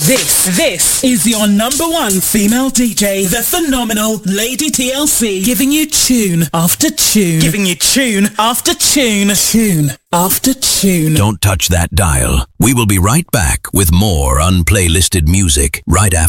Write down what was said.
This is your number one female DJ, the phenomenal Lady TLC, giving you tune after tune. Giving you tune after tune. Tune after tune. Don't touch that dial. We will be right back with more unplaylisted music right after.